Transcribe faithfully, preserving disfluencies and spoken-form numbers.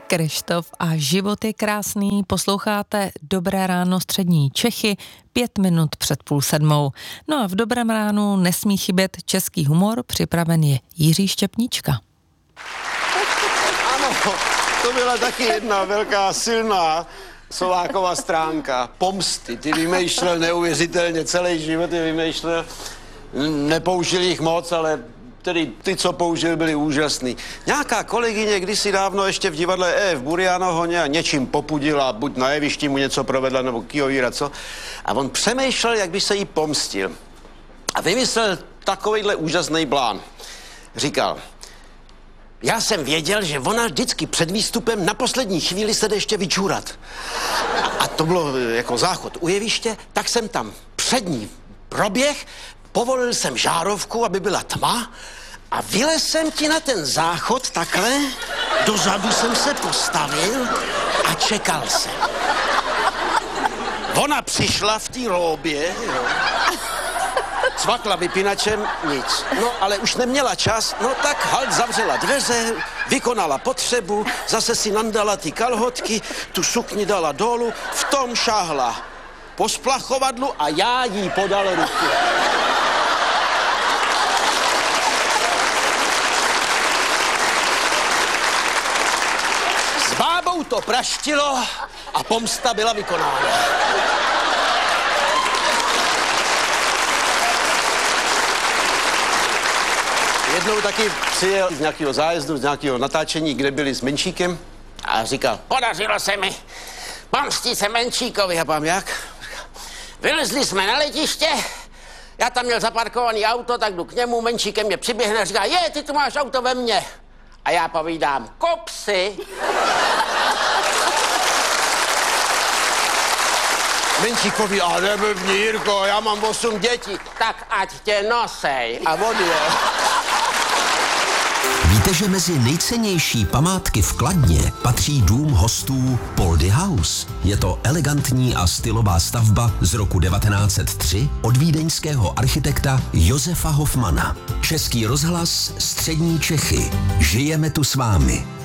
Kryštof a život je krásný. Posloucháte Dobré ráno střední Čechy, pět minut před půl sedmou. No a v Dobrém ránu nesmí chybět český humor, připraven je Jiří Štěpníčka. Ano, to byla taky jedna velká silná Solákova stránka. Pomsty, ty vymýšlel neuvěřitelně, celý život je vymýšlel. Nepoužil jich moc, ale tedy ty, co použil, byli úžasný. Nějaká kolegyně kdysi dávno ještě v divadle E v Burianoho něčím popudila, buď na jevišti mu něco provedla, nebo kýho co. A on přemýšlel, jak by se jí pomstil. A vymyslel takovejhle úžasný plán. Říkal, já jsem věděl, že ona vždycky před výstupem na poslední chvíli se jde ještě vyčůrat. A, a to bylo jako záchod u jeviště, tak jsem tam před ní proběh, povolil jsem žárovku, aby byla tma a vylez jsem ti na ten záchod takhle, dozadu jsem se postavil a čekal jsem. Ona přišla v té róbě, jo. Cvakla vypínačem, nic. No, ale už neměla čas, no tak halt zavřela dveře, vykonala potřebu, zase si nandala ty kalhotky, tu sukni dala dolů, v tom šáhla po splachovadlu a já jí podal ruku. S bábou to praštilo a pomsta byla vykonána. Jednou taky přijel z nějakého zájezdu, z nějakého natáčení, kde byli s Menšíkem a říkal, podařilo se mi pomstit se Menšíkovi. A pám, jak? Vylezli jsme na letiště, já tam měl zaparkovaný auto, tak jdu k němu, Menšíkem mě přiběhne a říká, je, ty tu máš auto ve mně. A já povídám, kop si. Menšíkovi, a neblbni, Jirko, já mám osm dětí. Tak ať tě nosej. A on je. Víte, že mezi nejcennější památky v Kladně patří dům hostů Poldy House. Je to elegantní a stylová stavba z roku devatenáct set tři od vídeňského architekta Josefa Hofmana. Český rozhlas, střední Čechy. Žijeme tu s vámi.